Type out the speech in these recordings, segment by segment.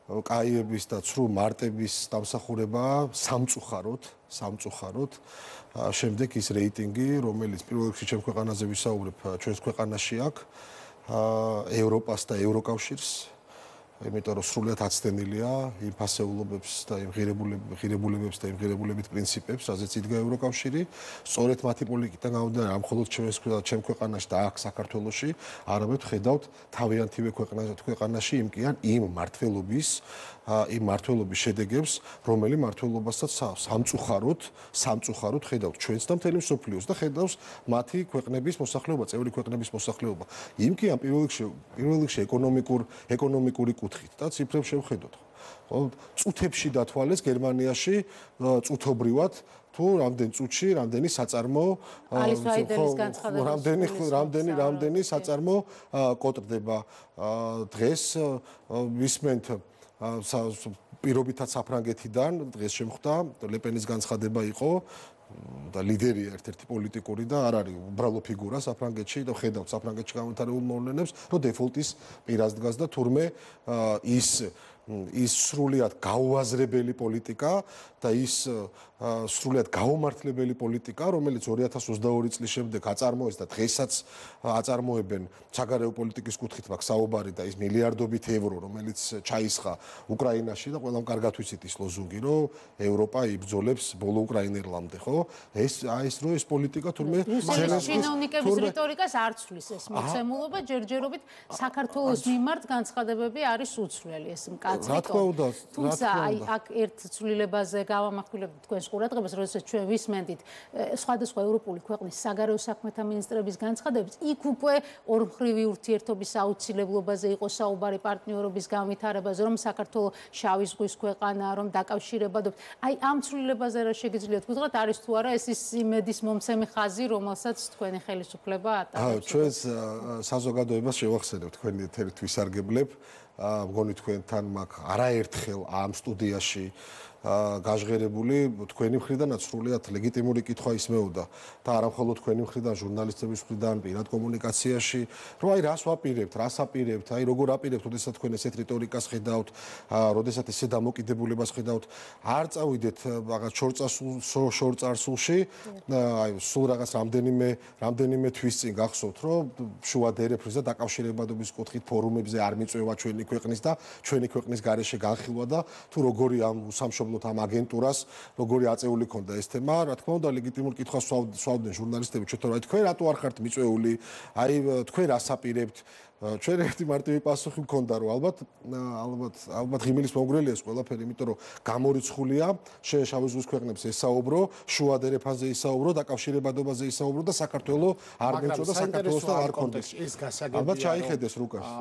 კაიების და ცრუ მარტების დამსახურებაა სამწუხაროდ. შემდეგ ის რეიტინგი, რომელიც პირველ რიგში ჩემ ქვეყანაზე ვისაუბრებ, ჩვენს ქვეყანაში აქვს ევროპას და ევროკავშირს. იმიტომ რომ სრულიად აცდენილია იმ ფასეულობებს და იმ ღირებულებებს და იმ ღირებულებით პრინციპებს, რაზეც იდგა ევროკავშირი. სწორედ მათი პოლიტიკიდან გამომდინარე, არ მხოლოდ ჩემ ქვეყანაში და აქ საქართველოში, არამედ ხედავთ თავიანთივე ქვეყანაში იმ მმართველობის შედეგებს, რომელი მმართველობასაც სამწუხაროდ ხედავთ ჩვენს და მთელი მსოფლიოს და ხედავს მათი ქვეყნების მოსახლეობა, წევრი ქვეყნების მოსახლეობა. იმ კი ამ პირველ რიგში ეკონომიკური კუთხით და ციფრებს შევხედოთ. ხო, წუთებში დათვალეს გერმანიაში წუთობრივად თუ რამდენ წუთში რამდენი საწარმო რამდენი საწარმო კოტრდება დღეს ვისმენთ პირობითად საფრანგეთიდან დღეს შემხვდა ლეპენის განცხადება იყო და ლიდერია ერთ-ერთი პოლიტიკური და არ არის უბრალო ფიგურა საფრანგეთში და ხედავთ საფრანგეთში განვითარებულ მოვლენებს, რომ დეფოლტის პირას დგას და თურმე ის სრულიად გაუაზრებელი პოლიტიკა და ის სრულიად გაუმართლებელი პოლიტიკა, რომელიც 2022 წლის შემდეგ აწარმოეს და დღესაც აწარმოებენ საგარეო პოლიტიკის კუთხით მაქვს საუბარი და ის მილიარდობით ევრო, რომელიც ჩაისხა უკრაინაში და ყველამ კარგად ვიცით ის ლოზუნგი, რომ ევროპა იბრძოლებს ბოლო უკრაინელამდე, ხო? ეს პოლიტიკა თურმე ჩინოვნიკების რიტორიკას არ ცვლის ეს მოცემულობა, ჯერჯერობით საქართველოს მიმართ განცხადებები არის უცვლელი ეს მკაცრი. თუმცა აქ ერთ ცვლილებაზე გავამახვილებთ თქვენს ყურადღებას, როდესაც ჩვენ ვისმენთ სხვადასხვა ევროპული ქვეყნის საგარეო საქმეთა მინისტრების განცხადებებს, იქ უკვე ორმხრივი ურთიერთობის აუცილებლობაზე იყო საუბარი, პარტნიორობის განვითარებაზე, რომ საქართველოს შავი ზღვის ქვეყანაა, რომ დაკავშირებადობთ. აი ამ ცვლილებაზე რა შეგიძლიათ გითხრათ, არის თუ არა ეს ის იმედის მომცემი ხაზი, რომელსაც თქვენი ხელისუფლება ატარებს? ჩვენს საზოგადოებას შევახსენებთ თქვენი თვისარგებლებ. მგონი თქვენთან მაქვს არაერთხელ ამ სტუდიაში გაჟღერებული თქვენი მხრიდანაც სრულიად ლეგიტიმური კითხვა ისმეოდა და არა მხოლოდ თქვენი მხრიდან, ჟურნალისტების მხრიდან, პირად კომუნიკაციაში, რომ აი რას ვაპირებთ, რას აპირებთ, აი როგორ აპირებთ, როდესაც თქვენ ესეთ რიტორიკას ხედავთ, როდესაც ესე დამოკიდებულებას ხედავთ, არ წავიდეთ რაღაც შორწარსულში, აი სულ რაღაც რამდენიმე თვის წინ გახსოვთ, რომ შუა დერეფნის და დაკავშირებადობის კუთხით ფორუმებზე არ მიწვევა ჩვენი ქვეყნის და ჩვენი ქვეყნის გარეშე განხილვა და თუ როგორი ამ უსამშობლო ამ აგენტურას როგორი აწეული ქონდა ეს თემა, რა თქმა უნდა, ლეგიტიმურ კითხვას სვავდნენ ჟურნალისტები, ჩვენ თქვენ რატო არ ხართ მიწვეული, აი თქვენ რას აპირებთ? ჩვენ ერთი მარტივი პასუხი მქონდა, რომ ალბათ ღიმილის მომგვრელია ეს ყველაფერი, იმიტომ რომ გამორიცხულია შავი ზღვის ქვეყნებს ესაუბრო, შუა დერეფანზე ისაუბრო, დაკავშირებადობაზე ისაუბრო და საქართველოს არ მეწოდა და საქართველოსთან არ კონდეს. ალბათ ჩაიხედეს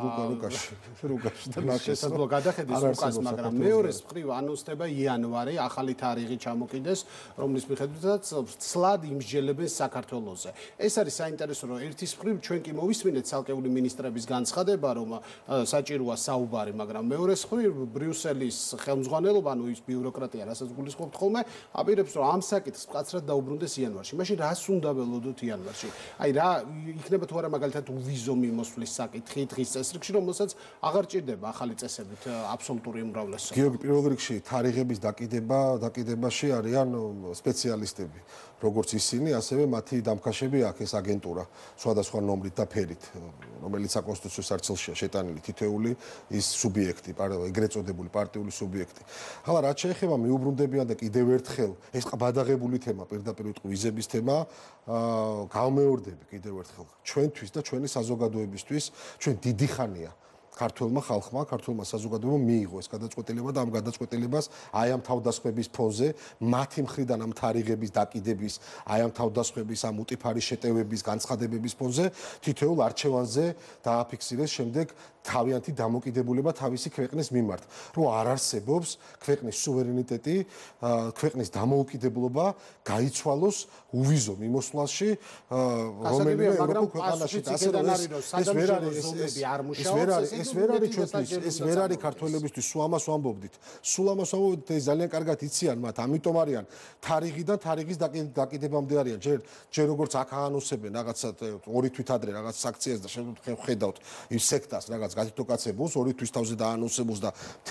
რუკაში და შესაძლოა გადახედეს რუკას, მაგრამ მეორეს მხრივ ანონსდება იანვარი, ახალი თარიღი ჩამოკიდეს, რომლის მიხედვითაც ცლად იმსჯელებენ საქართველოზე. ეს არის საინტერესო, რომ ერთის მხრივ ჩვენ კი მოვისმინეთ ცალკეული მინისტრების განცხადება, რომ საჭიროა საუბარი, მაგრამ მეორეს მხრივ ბრიუსელის ხელმძღვანელობა, ანუ ის ბიუროკრატია, რასაც გულისხმობთ ხოლმე, აპირებს, რომ ამ საკითხს მკაცრად დაუბრუნდეს იანვარში. მაშინ რას უნდა ველოდოთ იანვარში? აი რა იქნება თუ არა მაგალითად უვიზო მიმოსვლის საკითხი დღის წესრიგში, რომელსაც აღარ ჭირდება ახალი წესებით აბსოლუტური უმრავლესობა. გიორგი, პირველ რიგში თარიღების დაკიდებაში არიან სპეციალისტები, როგორც ისინი, ასევე მათი დამქაშები აქვს ეს აგენტურა, სხვადასხვა ნომრით და ფერით, რომელიც საკონსტიტუციო სარცელშია შეტანილი თითოეული ის სუბიექტი, ეგრეთ წოდებული პარტიული სუბიექტი. ახლა რაც შეეხება მიუბრუნდებიან და კიდევ ერთხელ ეს ყბადაღებული თემა, პირდაპირ ვიტყვი ვიზების თემა, გამეორდები კიდევ ერთხელ ჩვენთვის და ჩვენი საზოგადოებისთვის, ჩვენ დიდი ხანია ქართულმა ხალხმა, ქართულმა საზოგადოებამ მიიღო ეს გადაწყვეტილება და ამ გადაწყვეტილებას აი ამ თავდასხმების ფონზე, მათი მხრიდან ამ თარიღების დაკიდების, აი ამ თავდასხმების, ამ უტიფარი შეტევების, განცხადებების ფონზე თითოეულ არჩევანზე დააფიქსირეს შემდეგ თავიანთი დამოკიდებულება თავისი ქვეყნის მიმართ, რომ არ არსებობს ქვეყნის სუვერენიტეტი, ქვეყნის დამოუკიდებლობა გაიცვალოს უვიზო მიმოსვლაში, რომელიმე ევროპულ ქვეყანაში. ეს ვერ არის ჩვენთვის, ეს ვერ არის ქართველებისთვის, სულ ამას ვამბობდით. ეს ძალიან კარგად იციან მათ, ამიტომ არიან თარიღიდან თარიღის დაკიდებამდე არიან. ჯერ როგორც აქ აანონსებენ რაღაცა 2 თვით ადრე რაღაც აქციას და ხედავთ იმ სექტას რაღაც გათითოკაცებულს 2 თვის თავზე დაანონსებულს და